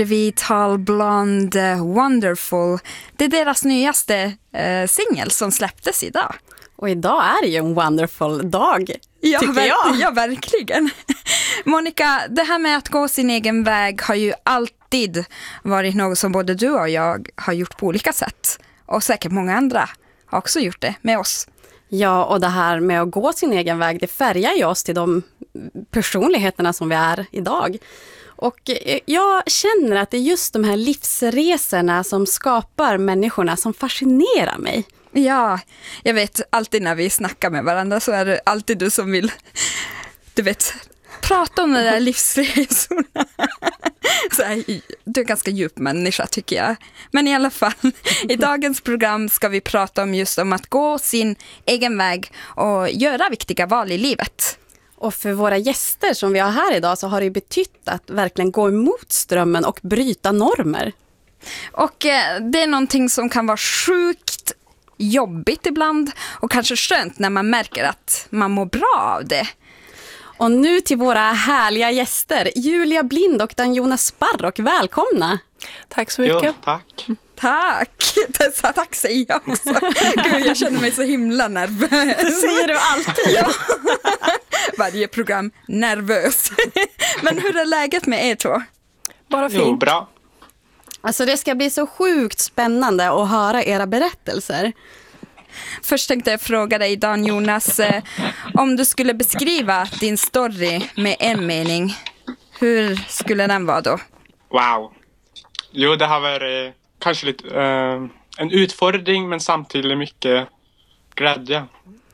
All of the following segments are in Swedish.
Vital Blonde Wonderful. Det är deras nyaste singel som släpptes idag. Och idag är det ju en wonderful dag, tycker jag. Ja, verkligen. Monica, det här med att gå sin egen väg har ju alltid varit något som både du och jag har gjort på olika sätt. Och säkert många andra har också gjort det med oss. Ja, och det här med att gå sin egen väg, det färgar ju oss till de personligheterna som vi är idag. Och jag känner att det är just de här livsresorna som skapar människorna som fascinerar mig. Ja, jag vet, alltid när vi snackar med varandra så är det alltid du som vill, du vet, prata om de där livsresorna. Så här, du är en ganska djup människa tycker jag. Men i alla fall, i dagens program ska vi prata om just om att gå sin egen väg och göra viktiga val i livet. Och för våra gäster som vi har här idag så har det betytt att verkligen gå emot strömmen och bryta normer. Och det är någonting som kan vara sjukt jobbigt ibland och kanske skönt när man märker att man mår bra av det. Och nu till våra härliga gäster, Julia Blind och Dan-Jonas Sparrock, välkomna! Tack så mycket. Jo, tack. Tack! Tack säger jag också. Gud, jag känner mig så himla nervös. Det säger du alltid. Ja. Varje program nervös. Men hur är läget med er två? Bara fint. Jo, bra. Alltså det ska bli så sjukt spännande att höra era berättelser. Först tänkte jag fråga dig, Dan-Jonas, om du skulle beskriva din story med en mening, hur skulle den vara då? Wow. Jo, det har varit kanske lite en utfordring men samtidigt mycket glädje.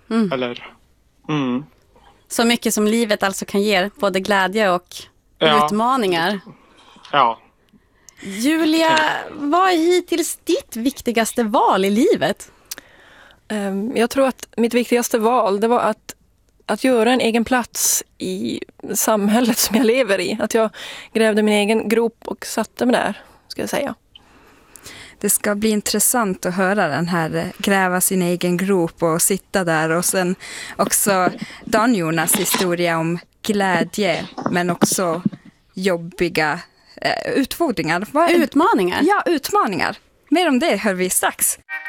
Så mycket som livet alltså kan ge, både glädje och utmaningar. Ja. Julia, vad är hittills ditt viktigaste val i livet? Jag tror att mitt viktigaste val det var att göra en egen plats i samhället som jag lever i. Att jag grävde min egen grop och satte mig där, ska jag säga. Det ska bli intressant att höra den här gräva sin egen grop och sitta där. Och sen också Dan-Jonas historia om glädje men också jobbiga utfordringar. Utmaningar? Ja, utmaningar. Mer om det hör vi strax.